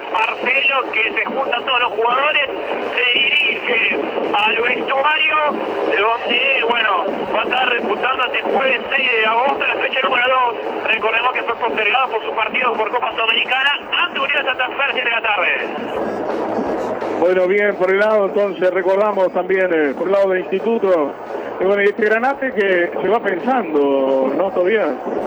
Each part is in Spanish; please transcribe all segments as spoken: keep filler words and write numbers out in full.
Marcelo, que se juntan todos los jugadores, se dirige al vestuario, donde, bueno, va a estar disputando este jueves seis de agosto, la fecha número dos. Recordemos que fue postergado por su partido por Copa Sudamericana ante Unión Santa Fe a las siete de la tarde. Bueno, bien, por el lado, entonces, recordamos también, eh, por el lado del instituto, eh, bueno, y este Granate que se va pensando, ¿no, todavía?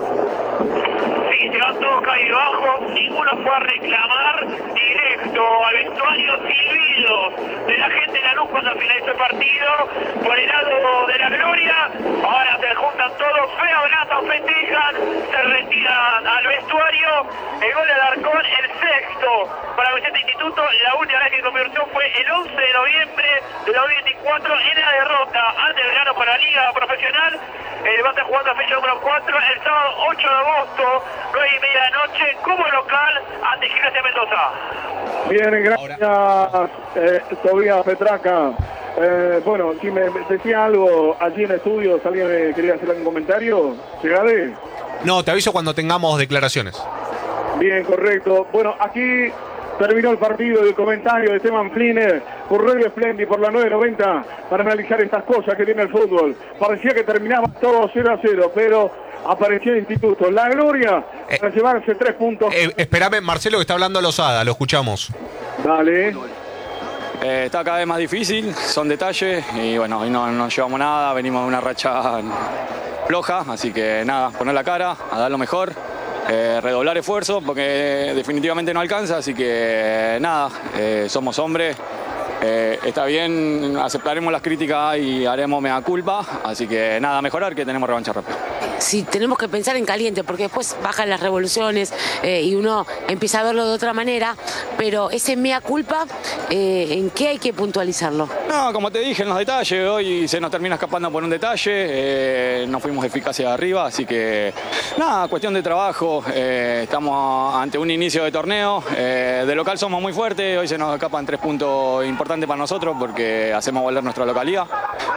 Sí, se van todos caídos, ninguno fue a reclamar, directo al vestuario, silbidos de la gente de Lanús cuando finalizó el partido, por el lado de la gloria. Ahora se juntan todos, fe abrazan, festejan, se retiran al vestuario. El gol de Alarcón, el sexto para el Vicente Instituto. La última vez que convirtió fue el once de noviembre de dos mil veinticuatro en la derrota ante el verano para la Liga Profesional. Eh, va a estar jugando a fecha número cuatro el sábado ocho de agosto, nueve y media de la noche, como local ante Gimnasia Mendoza. Bien, gracias, eh, Tobías Petraca. Eh, bueno, si me decía algo allí en estudios, ¿alguien me quería hacer algún comentario? ¿Llegade? No, te aviso cuando tengamos declaraciones. Bien, correcto. Bueno, aquí terminó el partido del comentario de Esteban Fliner por Radio Splendid por la nueve noventa para analizar estas cosas que tiene el fútbol. Parecía que terminaba todo cero a cero, pero apareció el instituto. La gloria eh, para llevarse tres puntos. Eh, espérame, Marcelo, que está hablando Lozada, lo escuchamos. Dale. Eh, está cada vez más difícil, son detalles y bueno, hoy no nos llevamos nada, venimos de una racha floja, así que nada, poner la cara, a dar lo mejor. Eh, redoblar esfuerzo porque definitivamente no alcanza, así que nada, eh, somos hombres, eh, está bien, aceptaremos las críticas y haremos mea culpa, así que nada, mejorar, que tenemos revancha rápida. Sí, tenemos que pensar en caliente porque después bajan las revoluciones eh, y uno empieza a verlo de otra manera, pero ese mea culpa, eh, ¿en qué hay que puntualizarlo? No, como te dije, en los detalles, hoy se nos termina escapando por un detalle, eh, no fuimos eficaces arriba, así que nada, cuestión de trabajo, eh, estamos ante un inicio de torneo, eh, de local somos muy fuertes, hoy se nos escapan tres puntos importantes para nosotros porque hacemos volver nuestra localidad,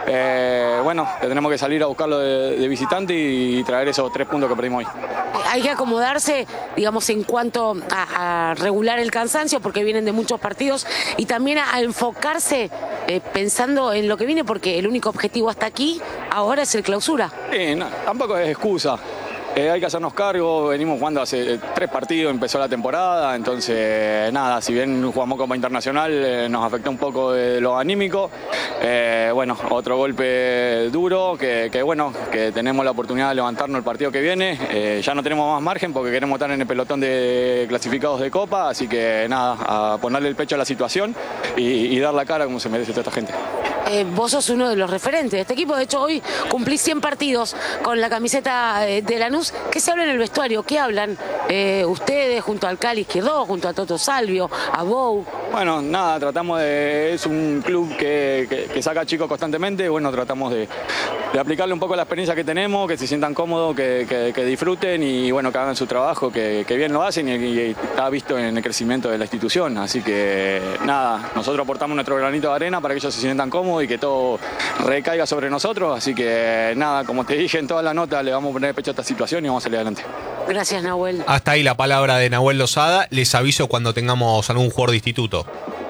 eh, bueno, tenemos que salir a buscarlo de, de visitante y traer esos tres puntos que perdimos hoy. Hay que acomodarse, digamos, en cuanto a, a regular el cansancio, porque vienen de muchos partidos, y también a, a enfocarse eh, pensando en lo que viene, porque el único objetivo hasta aquí ahora es el clausura. Sí, no, tampoco es excusa. Eh, hay que hacernos cargo, venimos jugando hace eh, tres partidos, empezó la temporada, entonces nada, si bien jugamos Copa Internacional eh, nos afectó un poco de lo anímico, eh, bueno, otro golpe duro, que, que bueno, que tenemos la oportunidad de levantarnos el partido que viene, eh, ya no tenemos más margen porque queremos estar en el pelotón de clasificados de Copa, así que nada, a ponerle el pecho a la situación y, y dar la cara como se merece toda esta gente. Eh, vos sos uno de los referentes de este equipo, de hecho hoy cumplís cien partidos con la camiseta eh, de Lanús. ¿Qué se habla en el vestuario? ¿Qué hablan eh, ustedes junto al Cali Izquierdo, junto a Toto Salvio, a Bou? Bueno, nada, tratamos de... es un club que, que, que saca chicos constantemente, bueno, tratamos de, de aplicarle un poco la experiencia que tenemos, que se sientan cómodos, que, que, que disfruten y bueno, que hagan su trabajo, que, que bien lo hacen y, y está visto en el crecimiento de la institución. Así que nada, nosotros aportamos nuestro granito de arena para que ellos se sientan cómodos y que todo recaiga sobre nosotros. Así que nada, como te dije en toda la nota, le vamos a poner pecho a esta situación y vamos a salir adelante. Gracias, Nahuel. Hasta ahí la palabra de Nahuel Lozada. Les aviso cuando tengamos algún jugador de instituto.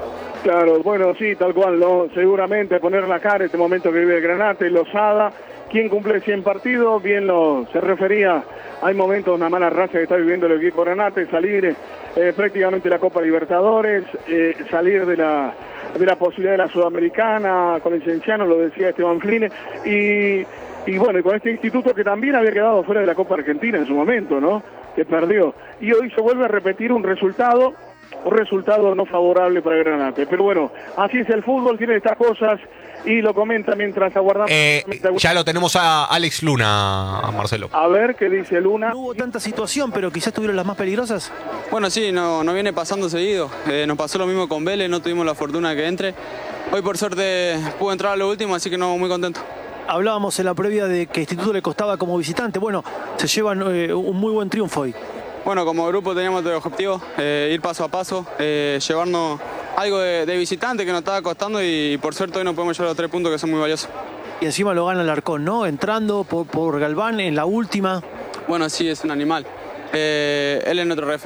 Claro, bueno, sí, tal cual, ¿no? Seguramente poner la cara en este momento que vive el Granate, Lozada, quien cumple cien partidos, bien lo se refería, hay momentos, una mala racha que está viviendo el equipo Granate, salir eh, prácticamente de la Copa Libertadores, eh, salir de la de la posibilidad de la Sudamericana, con el Cienciano, lo decía Esteban Fline, y, y bueno, y con este instituto que también había quedado fuera de la Copa Argentina en su momento, ¿no? Que perdió, y hoy se vuelve a repetir un resultado, un resultado no favorable para Granate, pero bueno, así es el fútbol, tiene estas cosas, y lo comenta mientras aguardamos. Eh, ya lo tenemos a Alex Luna, a Marcelo. A ver qué dice Luna. No hubo tanta situación, pero quizás tuvieron las más peligrosas. Bueno, sí, no, no viene pasando seguido. Eh, nos pasó lo mismo con Vélez, no tuvimos la fortuna de que entre. Hoy por suerte pude entrar a lo último, así que no, muy contento. Hablábamos en la previa de que Instituto le costaba como visitante. Bueno, se llevan eh, un muy buen triunfo hoy. Bueno, como grupo teníamos el objetivo, eh, ir paso a paso, eh, llevarnos algo de, de visitante que nos estaba costando y por suerte hoy nos podemos llevar los tres puntos que son muy valiosos. Y encima lo gana Alarcón, ¿no? Entrando por, por Galván en la última. Bueno, sí, es un animal. Eh, él es nuestro referente.